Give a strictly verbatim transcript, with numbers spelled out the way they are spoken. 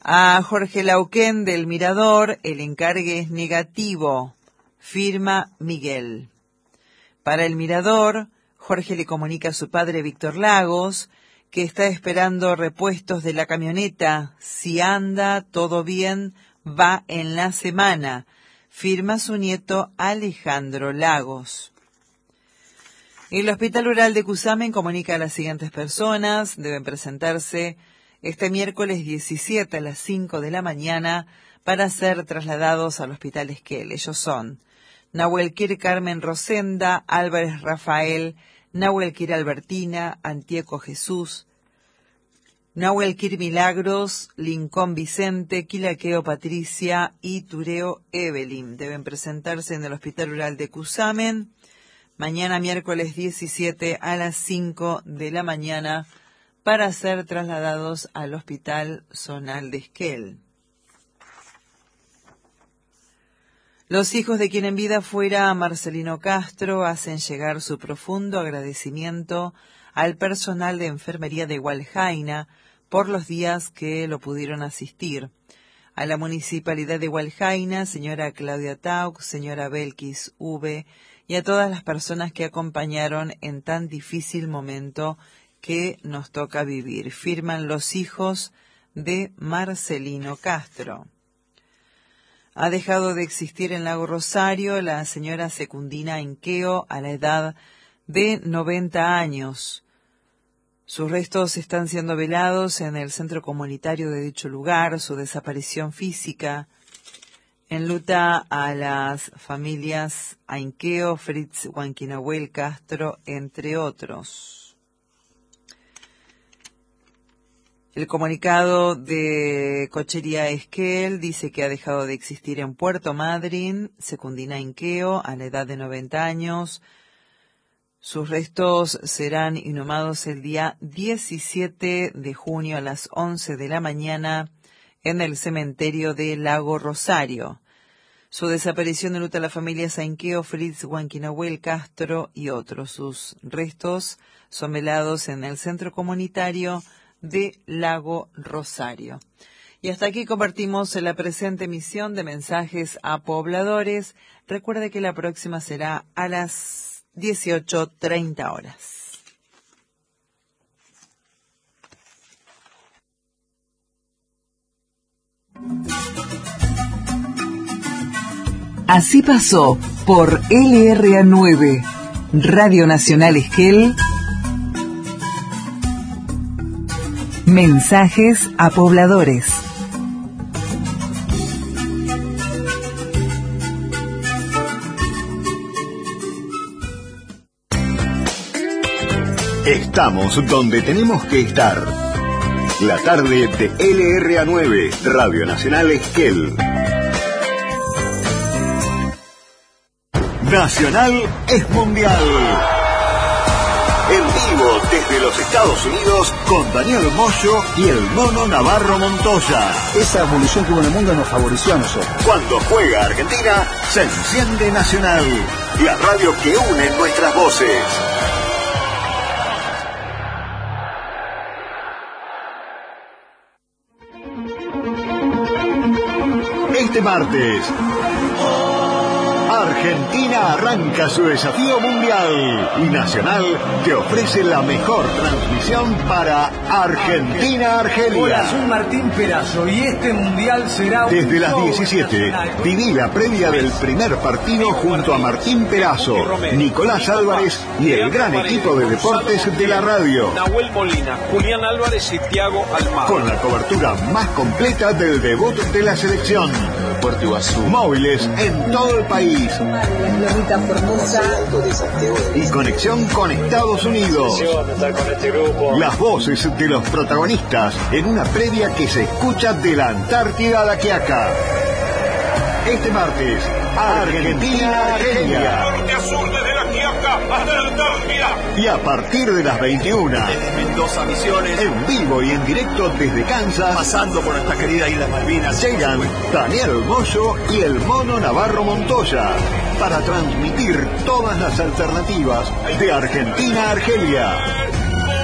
A Jorge Lauquén del Mirador, el encargue es negativo. Firma Miguel. Para el Mirador, Jorge le comunica a su padre Víctor Lagos que está esperando repuestos de la camioneta. Si anda todo bien, va en la semana. Firma su nieto Alejandro Lagos. El Hospital Rural de Cusamen comunica a las siguientes personas. Deben presentarse este miércoles diecisiete a las cinco de la mañana para ser trasladados al Hospital Esquel. Ellos son Nahuel Quir Carmen Rosenda, Álvarez Rafael, Nahuel Quir Albertina, Antieco Jesús, Nahuel Quir Milagros, Lincoln Vicente, Quilaqueo Patricia y Tureo Evelyn. Deben presentarse en el Hospital Rural de Cusamen mañana miércoles diecisiete a las cinco de la mañana para ser trasladados al Hospital Zonal de Esquel. Los hijos de quien en vida fuera Marcelino Castro hacen llegar su profundo agradecimiento al personal de enfermería de Hualjaina por los días que lo pudieron asistir. A la Municipalidad de Hualjaina, señora Claudia Tauc, señora Belkis V, y a todas las personas que acompañaron en tan difícil momento que nos toca vivir. Firman los hijos de Marcelino Castro. Ha dejado de existir en Lago Rosario la señora Secundina Enqueo a la edad de noventa años. Sus restos están siendo velados en el centro comunitario de dicho lugar. Su desaparición física enluta a las familias Ainqueo, Fritz Huanquinahuel Castro, entre otros. El comunicado de Cochería Esquel dice que ha dejado de existir en Puerto Madryn Secundina Enqueo a la edad de noventa años. Sus restos serán inhumados el día diecisiete de junio a las once de la mañana en el cementerio de Lago Rosario. Su desaparición enluta a la familia Sainqueo, Fritz Huanquinahuel Castro y otros. Sus restos son velados en el centro comunitario de Lago Rosario. Y hasta aquí compartimos la presente emisión de Mensajes a Pobladores. Recuerde que la próxima será a las dieciocho treinta horas. Así pasó por L R A nueve, Radio Nacional Esquel, Mensajes a Pobladores. Estamos donde tenemos que estar. La tarde de L R A nueve, Radio Nacional Esquel. Nacional es mundial. En vivo desde los Estados Unidos con Daniel Moyo y el Mono Navarro Montoya. Esa evolución que hubo en el mundo nos favoreció a nosotros. Cuando juega Argentina, se enciende Nacional, la radio que une nuestras voces. Este martes, Argentina arranca su desafío mundial y Nacional te ofrece la mejor transmisión para Argentina-Argelia. Hola, soy Martín Perazo y este mundial será un Desde las diecisiete, viví la previa del primer partido junto a Martín Perazo, Nicolás Álvarez y el gran equipo de deportes de la radio. Nahuel Molina, Julián Álvarez y Thiago Almagro. Con la cobertura más completa del debut de la selección. Puerto Iguazú. Móviles en todo el país. Y conexión con Estados Unidos. Las voces de los protagonistas en una previa que se escucha de la Antártida a la Quiaca. Este martes, Argentina-Argelia. Y a partir de las veintiuna, Desde Mendoza, Misiones, en vivo y en directo desde Kansas, pasando por nuestra querida Isla Malvinas, llegan Daniel Moyo y el Mono Navarro Montoya para transmitir todas las alternativas de Argentina a Argelia.